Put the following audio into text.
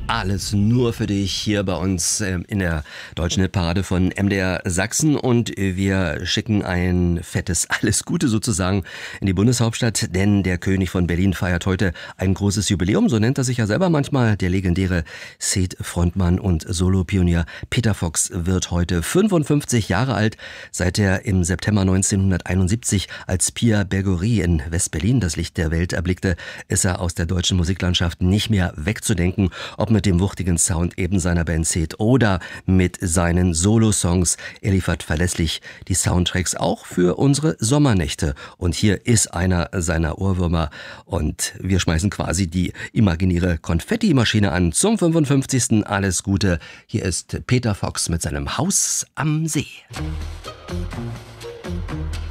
Alles nur für dich hier bei uns in der deutschen Hitparade von MDR Sachsen, und wir schicken ein fettes Alles Gute sozusagen in die Bundeshauptstadt, denn der König von Berlin feiert heute ein großes Jubiläum, so nennt er sich ja selber manchmal. Der legendäre Seth-Frontmann und Solopionier Peter Fox wird heute 55 Jahre alt. Seit er im September 1971 als Pierre Bergory in West-Berlin das Licht der Welt erblickte, ist er aus der deutschen Musiklandschaft nicht mehr wegzudenken, ob mit dem wuchtigen Sound eben seiner Band Seth oder mit seinen Solo-Songs. Er liefert verlässlich die Soundtracks auch für unsere Sommernächte. Und hier ist einer seiner Ohrwürmer, und wir schmeißen quasi die imaginäre Konfetti-Maschine an zum 55. Alles Gute. Hier ist Peter Fox mit seinem Haus am See.